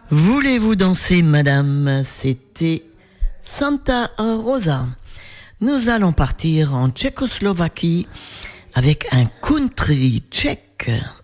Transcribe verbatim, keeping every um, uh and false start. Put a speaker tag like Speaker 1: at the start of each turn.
Speaker 1: Voulez-vous danser, madame? C'était Santa Rosa. Nous allons partir en Tchécoslovaquie avec un country tchèque.